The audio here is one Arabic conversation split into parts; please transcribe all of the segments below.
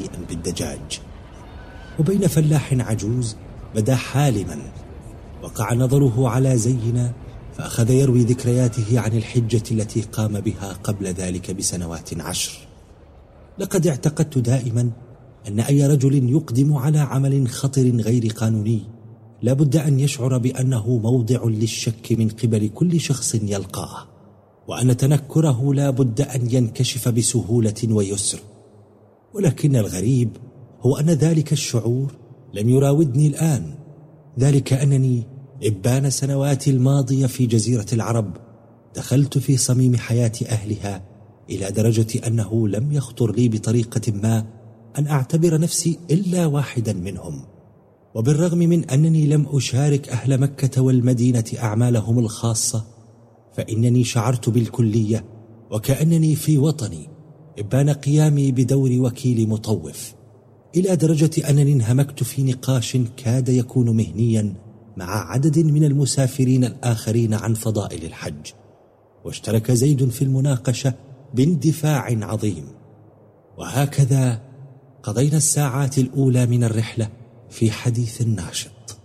مليئا بالدجاج. وبين فلاح عجوز بدا حالما وقع نظره على زينا، فأخذ يروي ذكرياته عن الحجة التي قام بها قبل ذلك بسنوات 10. لقد اعتقدت دائما أن أي رجل يقدم على عمل خطر غير قانوني لا بد أن يشعر بأنه موضع للشك من قبل كل شخص يلقاه، وأن تنكره لا بد أن ينكشف بسهولة ويسر. ولكن الغريب هو أن ذلك الشعور لم يراودني الآن، ذلك أنني إبان سنواتي الماضية في جزيرة العرب دخلت في صميم حياة أهلها إلى درجة أنه لم يخطر لي بطريقة ما أن أعتبر نفسي إلا واحدا منهم. وبالرغم من أنني لم أشارك أهل مكة والمدينة أعمالهم الخاصة، فإنني شعرت بالكلية وكأنني في وطني إبان قيامي بدور وكيل مطوف، إلى درجة أنني انهمكت في نقاش كاد يكون مهنيا مع عدد من المسافرين الآخرين عن فضائل الحج، واشترك زيد في المناقشة باندفاع عظيم. وهكذا قضينا الساعات الأولى من الرحلة في حديث ناشط.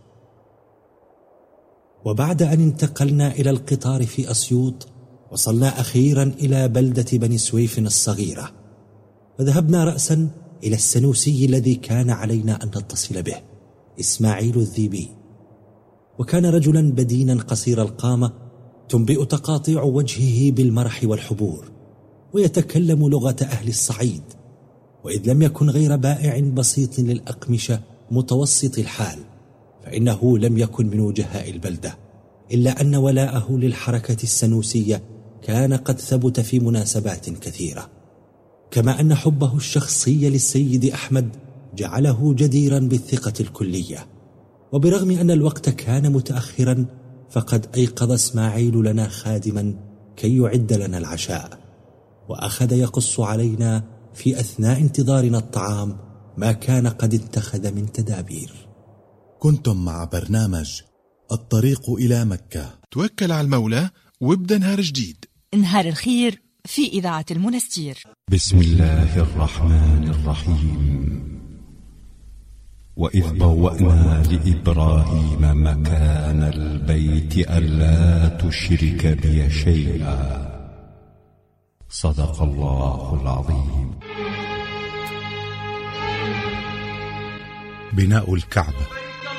وبعد أن انتقلنا إلى القطار في أسيوط، وصلنا أخيرا إلى بلدة بني سويف الصغيرة، وذهبنا رأسا إلى السنوسي الذي كان علينا أن نتصل به، إسماعيل الذيبي. وكان رجلا بدينا قصير القامة تنبئ تقاطيع وجهه بالمرح والحبور، ويتكلم لغة أهل الصعيد، وإذ لم يكن غير بائع بسيط للأقمشة متوسط الحال، فإنه لم يكن من وجهاء البلدة، إلا أن ولاءه للحركة السنوسية كان قد ثبت في مناسبات كثيرة، كما أن حبه الشخصي للسيد أحمد جعله جديرا بالثقة الكلية. وبرغم أن الوقت كان متأخرا، فقد أيقظ إسماعيل لنا خادما كي يعد لنا العشاء، وأخذ يقص علينا في أثناء انتظارنا الطعام ما كان قد اتخذ من تدابير. كنتم مع برنامج الطريق إلى مكة. توكل على المولى وابدأ نهار جديد، نهار الخير في إذاعة المنستير. بسم الله الرحمن الرحيم. وإذ بوأنا لإبراهيم مكان البيت ألا تشرك بي شيئا. صدق الله العظيم. بناء الكعبة